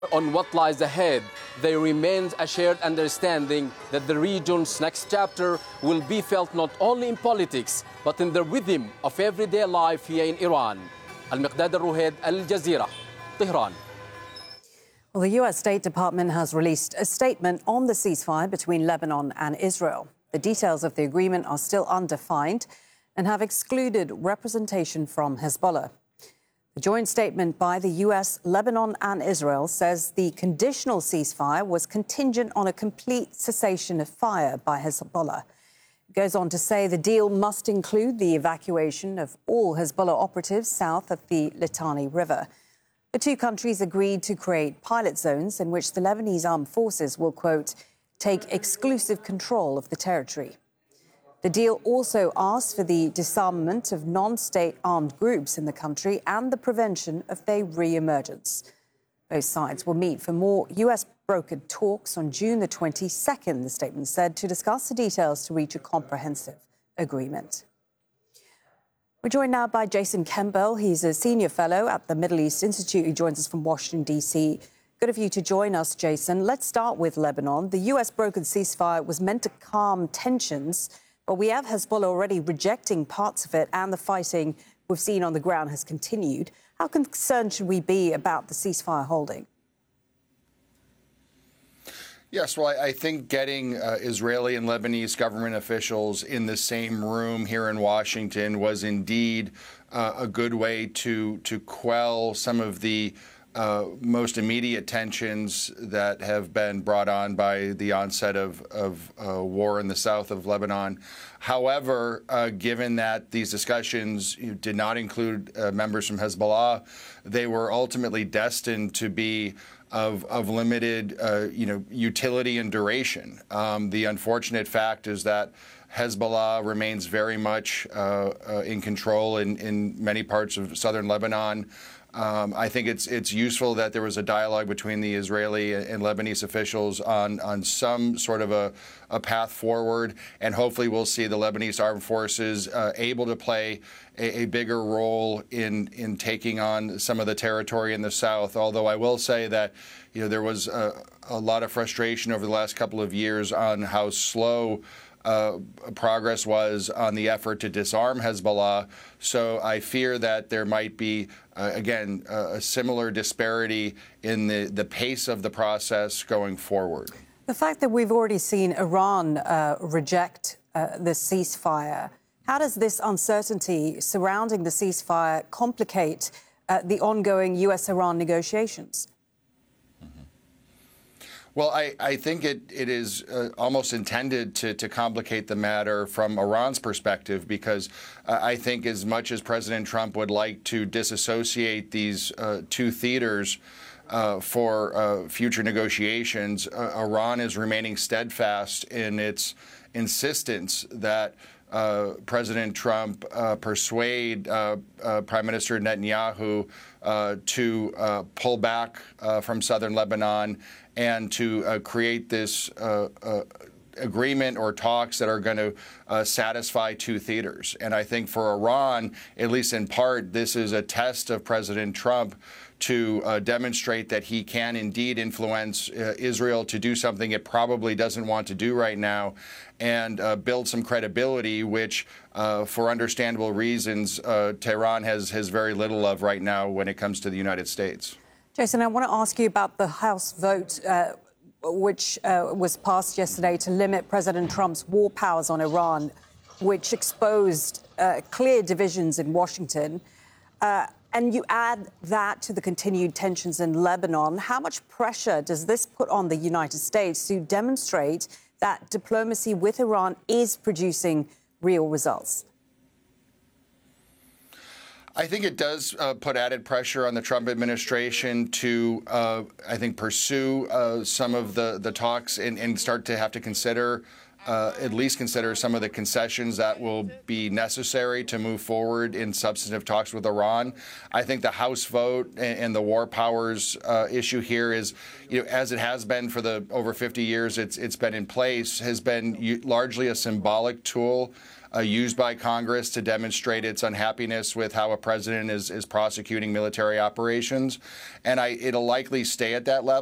On what lies ahead, there remains a shared understanding that the region's next chapter will be felt not only in politics, but in the rhythm of everyday life here in Iran. المقداد الروهيد, الجزيرة, Tehran. Well, the U.S. State Department has released a statement on the ceasefire between Lebanon and Israel. The details of the agreement are still undefined and have excluded representation from Hezbollah. The joint statement by the U.S., Lebanon and Israel says the conditional ceasefire was contingent on a complete cessation of fire by Hezbollah. It goes on to say the deal must include the evacuation of all Hezbollah operatives south of the Litani River. The two countries agreed to create pilot zones in which the Lebanese armed forces will, quote, take exclusive control of the territory. The deal also asks for the disarmament of non-state armed groups in the country and the prevention of their re-emergence. Both sides will meet for more US-brokered talks on June the 22nd, the statement said, to discuss the details to reach a comprehensive agreement. We're joined now by Jason Campbell. He's a senior fellow at the Middle East Institute. He joins us from Washington, D.C. Good of you to join us, Jason. Let's start with Lebanon. The US-brokered ceasefire was meant to calm tensions, but we have Hezbollah already rejecting parts of it, and the fighting we've seen on the ground has continued. How concerned should we be about the ceasefire holding? Yes, well, I think getting Israeli and Lebanese government officials in the same room here in Washington was indeed a good way to quell some of the most immediate tensions that have been brought on by the onset of war in the south of Lebanon. However, given that these discussions did not include members from Hezbollah, they were ultimately destined to be of limited, utility and duration. The unfortunate fact is that Hezbollah remains very much in control in many parts of southern Lebanon. I think it's useful that there was a dialogue between the Israeli and Lebanese officials on some sort of a path forward, and hopefully we'll see the Lebanese armed forces able to play a bigger role in taking on some of the territory in the south. Although I will say that there was a lot of frustration over the last couple of years on how slow progress was on the effort to disarm Hezbollah. So I fear that there might be, again, a similar disparity in the pace of the process going forward. The fact that we've already seen Iran reject the ceasefire, how does this uncertainty surrounding the ceasefire complicate the ongoing US-Iran negotiations? Well, I think it is almost intended to complicate the matter from Iran's perspective, because I think as much as President Trump would like to disassociate these two theaters for future negotiations, Iran is remaining steadfast in its insistence that President Trump persuade Prime Minister Netanyahu to pull back from southern Lebanon and to create this agreement or talks that are going to satisfy two theaters. And I think for Iran, at least in part, this is a test of President Trump to demonstrate that he can indeed influence Israel to do something it probably doesn't want to do right now, and build some credibility, which, for understandable reasons, Tehran has very little of right now when it comes to the United States. Jason, I want to ask you about the House vote which was passed yesterday to limit President Trump's war powers on Iran, which exposed clear divisions in Washington. And you add that to the continued tensions in Lebanon. How much pressure does this put on the United States to demonstrate that diplomacy with Iran is producing real results? I think it does put added pressure on the Trump administration to, pursue some of the talks and start to have to consider at least consider some of the concessions that will be necessary to move forward in substantive talks with Iran. I think the House vote and the war powers issue here is, as it has been for the over 50 years it's been in place, has been largely a symbolic tool used by Congress to demonstrate its unhappiness with how a president is prosecuting military operations. And it'll likely stay at that level.